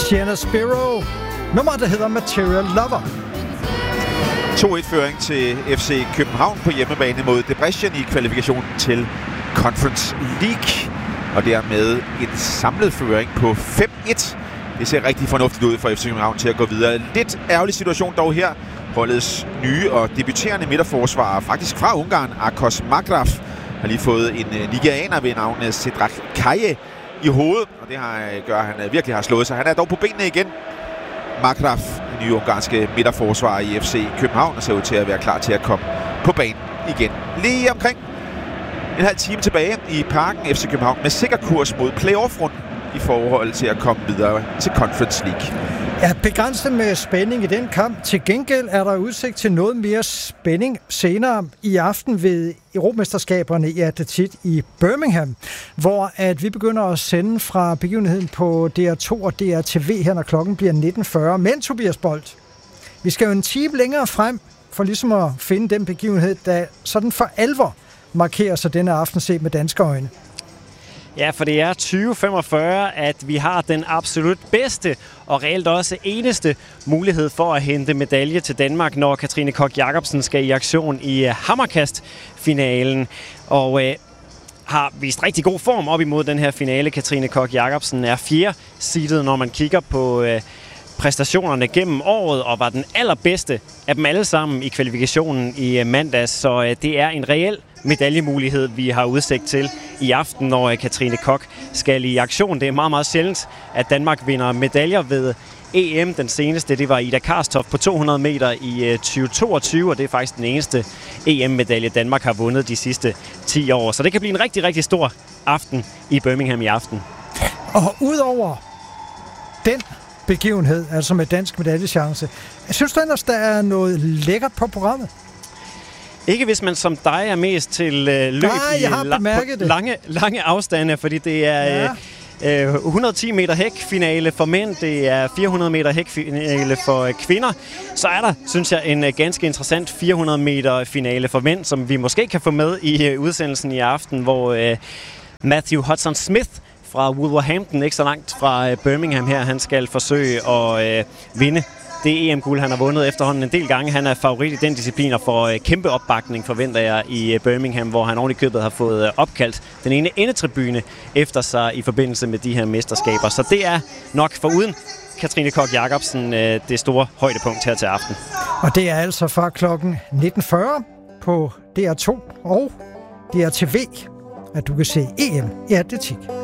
Sienna Spiro. Nummeret, der hedder Material Lover. 2-1-føring til FC København på hjemmebane mod Debrecen i kvalifikationen til Conference League. Og dermed en samlet føring på 5-1. Det ser rigtig fornuftigt ud for FC København til at gå videre. Lidt ærgerlig situation dog her. Holdets nye og debuterende midterforsvarer, faktisk fra Ungarn, Akos Magraf, har lige fået en nigerianer ved navn Sedrak Kaye i hovedet. Og det gør, at han virkelig har slået sig. Han er dog på benene igen. Magraf, den nye ungarske midterforsvarer i FC København, og ser ud til at være klar til at komme på banen igen. Lige omkring en halv time tilbage i Parken FC København med sikker kurs mod playoff-runden i forhold til at komme videre til Conference League. Ja, begrænset med spænding i den kamp. Til gengæld er der udsigt til noget mere spænding senere i aften ved Europamesterskaberne i atletik i Birmingham, hvor at vi begynder at sende fra begivenheden på DR2 og DRTV her, når klokken bliver 19.40. Men Tobias Bolt, vi skal jo en time længere frem for ligesom at finde den begivenhed, der sådan for alvor markerer sig denne aften set med danske øjne. Ja, for det er 2045, at vi har den absolut bedste og reelt også eneste mulighed for at hente medalje til Danmark, når Katrine Koch Jacobsen skal i aktion i hammerkastfinalen. Og har vist rigtig god form op imod den her finale. Katrine Koch Jacobsen er 4. seedet, når man kigger på præstationerne gennem året, og var den allerbedste af dem alle sammen i kvalifikationen i mandags. Så det er en reel medaljemulighed, vi har udsigt til i aften, når Katrine Koch skal i aktion. Det er meget, meget sjældent, at Danmark vinder medaljer ved EM. Den seneste, det var Ida Karstoff på 200 meter i 2022, og det er faktisk den eneste EM-medalje, Danmark har vundet de sidste 10 år. Så det kan blive en rigtig, rigtig stor aften i Birmingham i aften. Og udover den begivenhed, altså med dansk medaljechance, synes du ellers, der er noget lækkert på programmet? Ikke hvis man som dig er mest til løb lange afstande, fordi det er 110 meter hækfinale for mænd, det er 400 meter hækfinale for kvinder. Så er der, synes jeg, en ganske interessant 400 meter finale for mænd, som vi måske kan få med i udsendelsen i aften, hvor Matthew Hudson-Smith fra Wolverhampton, ikke så langt fra Birmingham her, han skal forsøge at vinde det EM-guld, han har vundet efterhånden en del gange. Han er favorit i den disciplin og får kæmpe opbakning, forventer jeg, i Birmingham, hvor han oven i købet har fået opkaldt den ene endetribune efter sig i forbindelse med de her mesterskaber. Så det er nok foruden Katrine Koch Jacobsen det store højdepunkt her til aften. Og det er altså fra klokken 19.40 på DR2 og DRTV, at du kan se EM i atletik.